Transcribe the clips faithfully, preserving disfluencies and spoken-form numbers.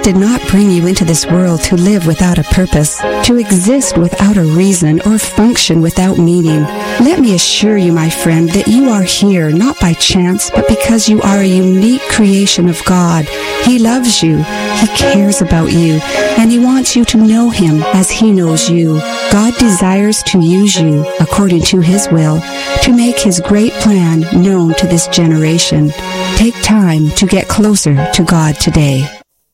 God did not bring you into this world to live without a purpose, to exist without a reason, or function without meaning. Let me assure you, my friend, that you are here not by chance, but because you are a unique creation of God. He loves you, He cares about you, and He wants you to know Him as He knows you. God desires to use you, according to His will, to make His great plan known to this generation. Take time to get closer to God today.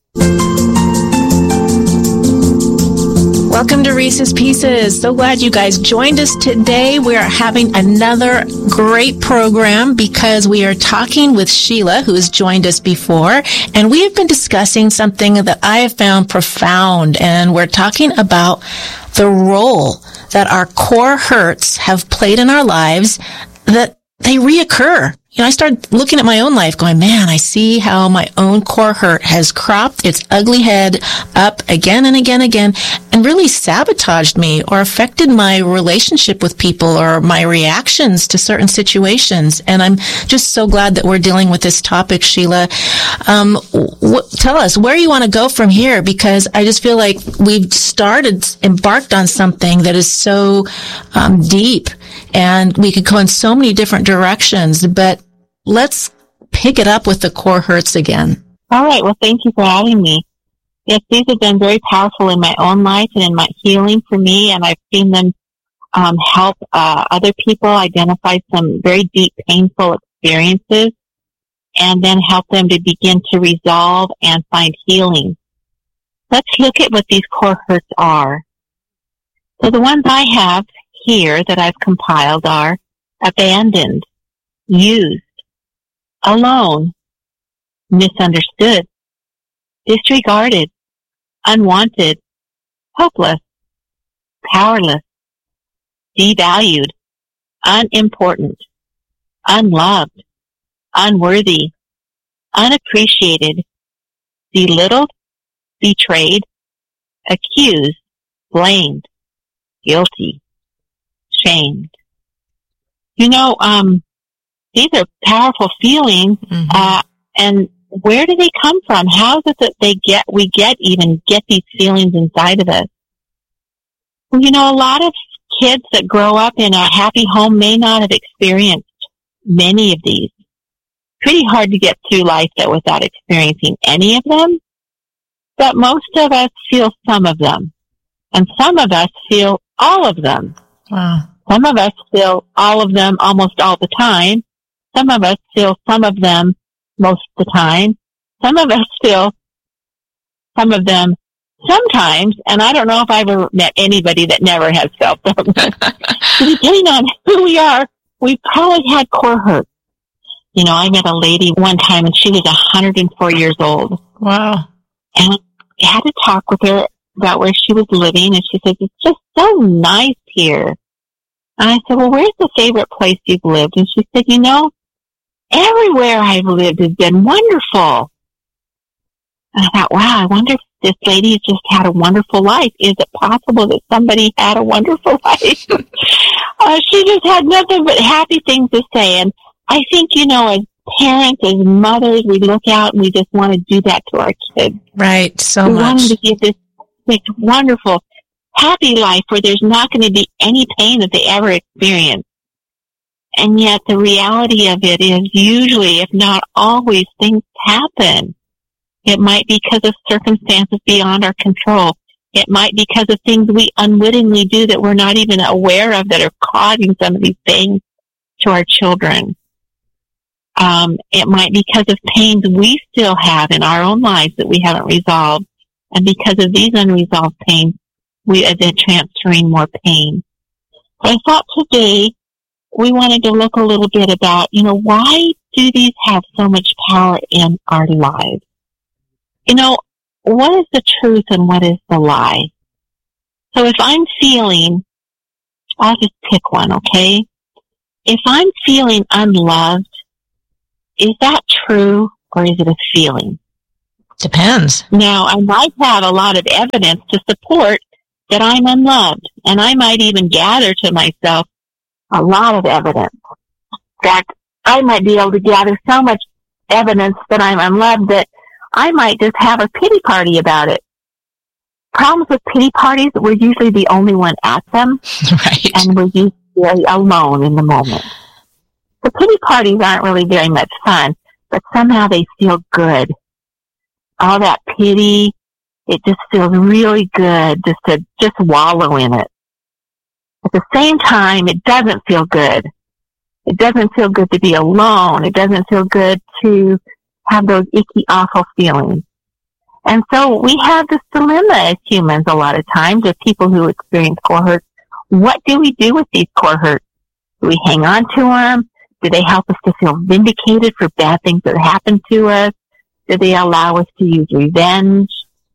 Welcome to Reese's Pieces. So glad you guys joined us today. We are having another great program because we are talking with Sheila, who has joined us before, and we have been discussing something that I have found profound, and we're talking about the role that our core hurts have played in our lives, that they reoccur. You know, I started looking at my own life going, man, I see how my own core hurt has cropped its ugly head up again and again and again and really sabotaged me or affected my relationship with people or my reactions to certain situations. And I'm just so glad that we're dealing with this topic, Sheila. Um, wh- tell us where you want to go from here, because I just feel like we've started, embarked on something that is so um, deep, and we could go in so many different directions, but let's pick it up with the core hurts again. All right. Well, thank you for having me. Yes, these have been very powerful in my own life and in my healing for me, and I've seen them um, help uh, other people identify some very deep, painful experiences and then help them to begin to resolve and find healing. Let's look at what these core hurts are. So the ones I have here that I've compiled are abandoned, used, alone, misunderstood, disregarded, unwanted, hopeless, powerless, devalued, unimportant, unloved, unworthy, unappreciated, belittled, betrayed, accused, blamed, guilty, shamed. You know, um, these are powerful feelings, mm-hmm. uh, and where do they come from? How is it that they get, we get even get these feelings inside of us? Well, you know, a lot of kids that grow up in a happy home may not have experienced many of these. Pretty hard to get through life that without experiencing any of them, but most of us feel some of them, and some of us feel all of them. Wow. Some of us feel all of them almost all the time. Some of us feel some of them most of the time. Some of us feel some of them sometimes, and I don't know if I've ever met anybody that never has felt them. So depending on who we are, we've probably had core hurts. You know, I met a lady one time, and she was one hundred four years old. Wow. And I had to talk with her about where she was living, and she says, it's just so nice here. And I said, well, where's the favorite place you've lived? And she said, you know, everywhere I've lived has been wonderful. And I thought, wow, I wonder if this lady has just had a wonderful life. Is it possible that somebody had a wonderful life? uh, she just had nothing but happy things to say. And I think, you know, as parents, as mothers, we look out and we just want to do that to our kids. Right, so we much. We want them to give this, this wonderful, happy life where there's not going to be any pain that they ever experience. And yet the reality of it is usually, if not always, things happen. It might be because of circumstances beyond our control. It might be because of things we unwittingly do that we're not even aware of that are causing some of these things to our children. Um, it might be because of pains we still have in our own lives that we haven't resolved. And because of these unresolved pains, we are then transferring more pain. So I thought today we wanted to look a little bit about, you know, why do these have so much power in our lives? You know, what is the truth and what is the lie? So if I'm feeling, I'll just pick one, okay? If I'm feeling unloved, is that true or is it a feeling? Depends. Now, I might have a lot of evidence to support that I'm unloved, and I might even gather to myself a lot of evidence. In fact, I might be able to gather so much evidence that I'm unloved that I might just have a pity party about it. Problems with pity parties, we're usually the only one at them. Right. And we're usually alone in the moment. The pity parties aren't really very much fun, but somehow they feel good. All that pity, it just feels really good just to just wallow in it. At the same time, it doesn't feel good. It doesn't feel good to be alone. It doesn't feel good to have those icky, awful feelings. And so we have this dilemma as humans a lot of times with people who experience core hurts. What do we do with these core hurts? Do we hang on to them? Do they help us to feel vindicated for bad things that happened to us? Do they allow us to use revenge?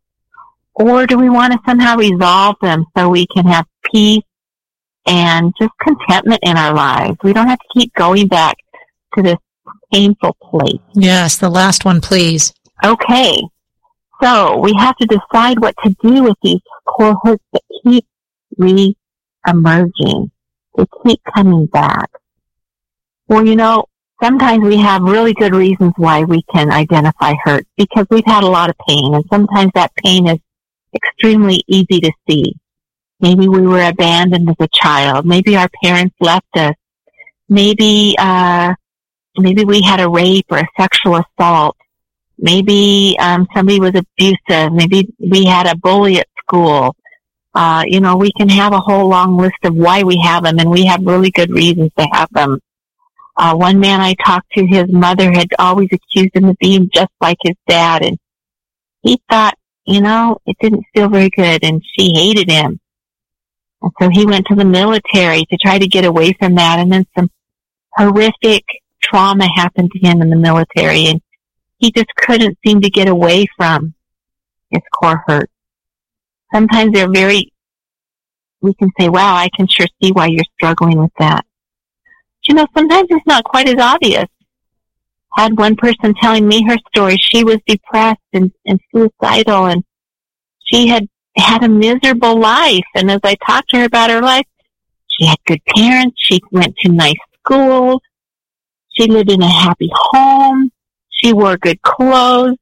Or do we want to somehow resolve them so we can have peace and just contentment in our lives? We don't have to keep going back to this painful place. Yes, the last one, please. Okay. So we have to decide what to do with these core hurts that keep re-emerging. They keep coming back. Well, you know, sometimes we have really good reasons why we can identify hurt because we've had a lot of pain, and sometimes that pain is extremely easy to see. Maybe we were abandoned as a child. Maybe our parents left us. Maybe, uh, maybe we had a rape or a sexual assault. Maybe, um, somebody was abusive. Maybe we had a bully at school. Uh, you know, we can have a whole long list of why we have them, and we have really good reasons to have them. Uh, one man I talked to, his mother had always accused him of being just like his dad, and he thought, you know, it didn't feel very good, and she hated him. And so he went to the military to try to get away from that, and then some horrific trauma happened to him in the military, and he just couldn't seem to get away from his core hurt. Sometimes they're very, we can say, wow, I can sure see why you're struggling with that. But, you know, sometimes it's not quite as obvious. I had one person telling me her story. She was depressed and, and suicidal, and she had had a miserable life. And as I talked to her about her life, she had good parents. She went to nice schools. She lived in a happy home. She wore good clothes.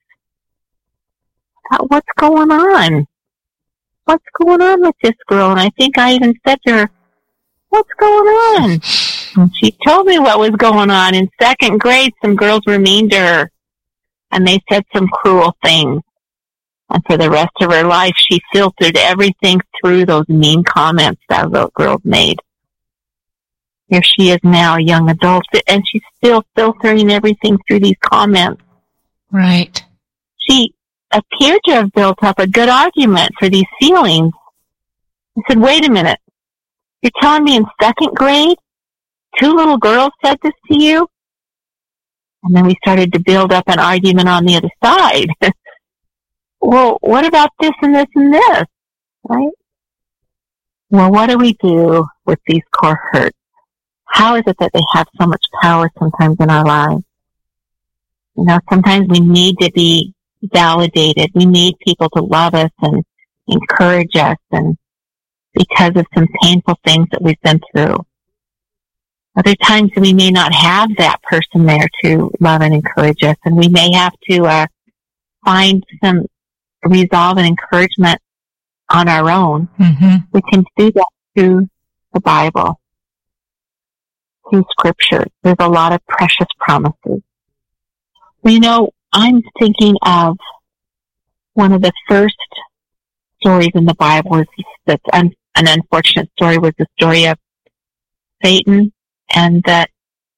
I thought, what's going on? What's going on with this girl? And I think I even said to her, what's going on? And she told me what was going on. In second grade, some girls were mean to her, and they said some cruel things. And for the rest of her life, she filtered everything through those mean comments that those girls made. Here she is now, a young adult, and she's still filtering everything through these comments. Right. She appeared to have built up a good argument for these feelings. I said, wait a minute. You're telling me in second grade, two little girls said this to you? And then we started to build up an argument on the other side. Well, what about this and this and this? Right? Well, what do we do with these core hurts? How is it that they have so much power sometimes in our lives? You know, sometimes we need to be validated. We need people to love us and encourage us, and because of some painful things that we've been through. Other times we may not have that person there to love and encourage us, and we may have to uh, find some resolve and encouragement on our own. Mm-hmm. We can do that through the Bible, through Scripture. There's a lot of precious promises. You know, I'm thinking of one of the first stories in the Bible is that's un, an unfortunate story was the story of Satan and that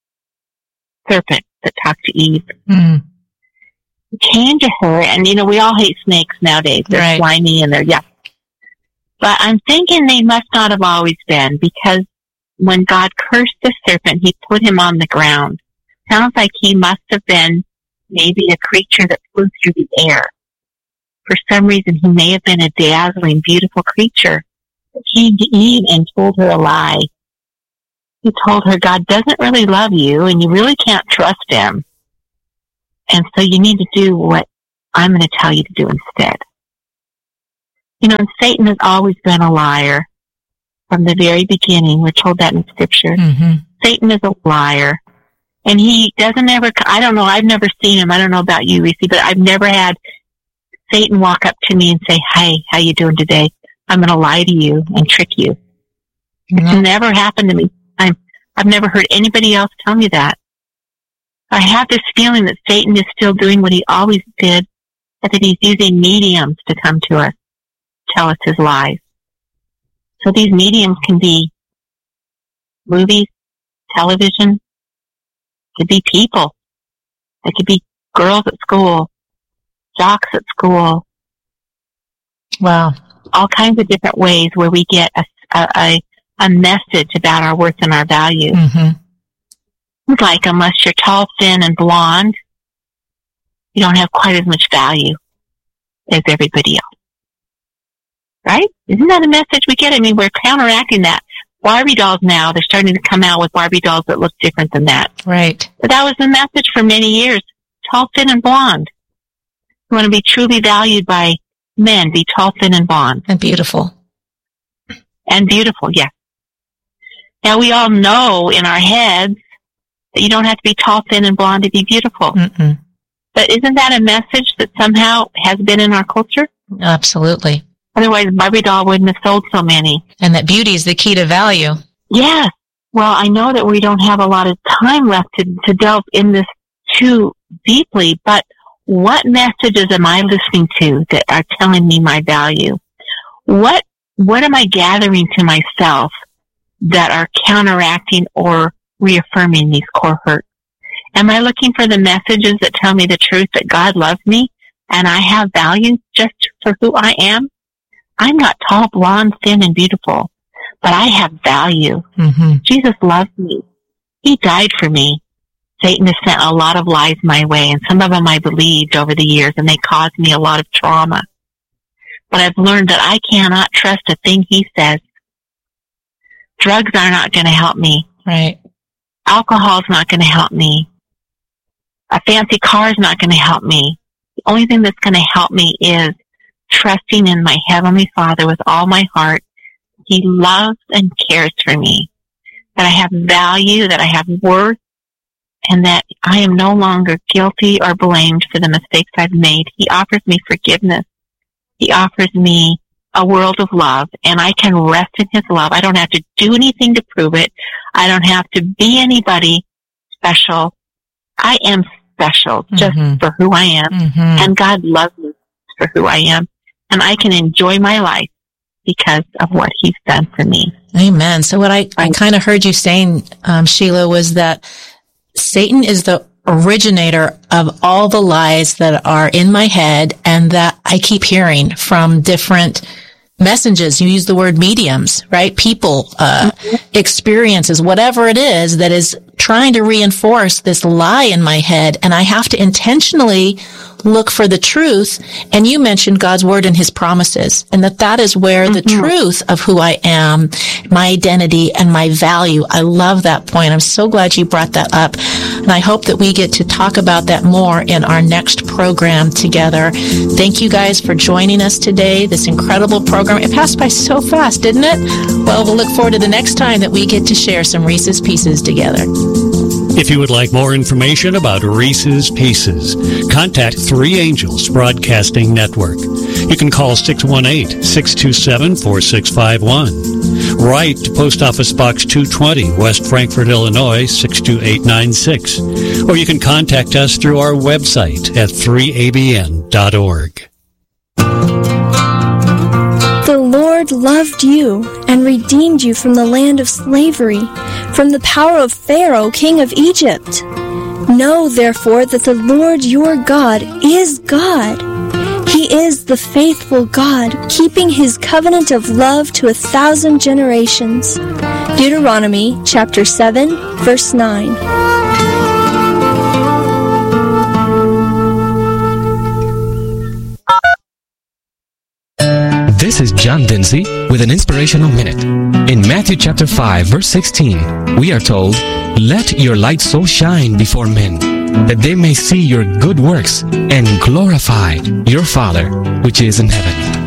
serpent that talked to Eve. Mm. He came to her, and you know, we all hate snakes nowadays. They're right. slimy and they're yuck. But I'm thinking they must not have always been, because when God cursed the serpent, he put him on the ground. Sounds like he must have been maybe a creature that flew through the air. For some reason, he may have been a dazzling, beautiful creature that came to Eve and told her a lie. He told her God doesn't really love you, and you really can't trust him. And so you need to do what I'm going to tell you to do instead. You know, and Satan has always been a liar from the very beginning. We're told that in Scripture. Mm-hmm. Satan is a liar. And he doesn't ever, I don't know, I've never seen him. I don't know about you, Reese, but I've never had Satan walk up to me and say, "Hey, how you doing today? I'm going to lie to you and trick you." Mm-hmm. It's never happened to me. I'm, I've never heard anybody else tell me that. I have this feeling that Satan is still doing what he always did, but that he's using mediums to come to us, tell us his lies. So these mediums can be movies, television, could be people. They could be girls at school, jocks at school. Wow. All kinds of different ways where we get a, a, a message about our worth and our value. Mm-hmm. Like, unless you're tall, thin, and blonde, you don't have quite as much value as everybody else. Right? Isn't that a message we get? I mean, we're counteracting that. Barbie dolls now, they're starting to come out with Barbie dolls that look different than that. Right. But that was the message for many years. Tall, thin, and blonde. You want to be truly valued by men, be tall, thin, and blonde. And beautiful. And beautiful, yes. Now, we all know in our heads that you don't have to be tall, thin, and blonde to be beautiful. Mm-mm. But isn't that a message that somehow has been in our culture? Absolutely. Otherwise, Barbie doll wouldn't have sold so many. And that beauty is the key to value. Yes. Well, I know that we don't have a lot of time left to, to delve in this too deeply, but what messages am I listening to that are telling me my value? What, what am I gathering to myself that are counteracting or reaffirming these core hurts? Am I looking for the messages that tell me the truth that God loves me and I have value just for who I am? I'm not tall, blonde, thin, and beautiful, but I have value. Mm-hmm. Jesus loves me. He died for me. Satan has sent a lot of lies my way, and some of them I believed over the years, and they caused me a lot of trauma. But I've learned that I cannot trust a thing he says. Drugs are not going to help me. Right. Alcohol's not going to help me. A fancy car's not going to help me. The only thing that's going to help me is trusting in my Heavenly Father with all my heart. He loves and cares for me. That I have value, that I have worth, and that I am no longer guilty or blamed for the mistakes I've made. He offers me forgiveness. He offers me a world of love, and I can rest in His love. I don't have to do anything to prove it. I don't have to be anybody special. I am special just mm-hmm. for who I am, mm-hmm. and God loves me for who I am, and I can enjoy my life because of what He's done for me. Amen. So what I, I kind of heard you saying, um, Sheila, was that Satan is the originator of all the lies that are in my head and that I keep hearing from different messages. You use the word mediums, right? People, uh, mm-hmm. experiences, whatever it is that is trying to reinforce this lie in my head. And I have to intentionally look for the truth. And you mentioned God's word and His promises, and that that is where mm-hmm. the truth of who I am, my identity, and my value. I love that point. I'm so glad you brought that up. And I hope that we get to talk about that more in our next program together. Thank you guys for joining us today. This incredible program. It passed by so fast, didn't it? Well, we'll look forward to the next time that we get to share some Reese's Pieces together. If you would like more information about Reese's Pieces, contact Three Angels Broadcasting Network. You can call six one eight, six two seven, four six five one. Write to Post Office Box two twenty, West Frankfort, Illinois, six two eight nine six. Or you can contact us through our website at three a b n dot org. The Lord loved you and redeemed you from the land of slavery, from the power of Pharaoh, king of Egypt. Know, therefore, that the Lord your God is God. He is the faithful God, keeping His covenant of love to a thousand generations. Deuteronomy chapter seven, verse nine. This is John Dinsey with an inspirational minute. In Matthew chapter five, verse sixteen, we are told, "Let your light so shine before men, that they may see your good works and glorify your Father which is in heaven."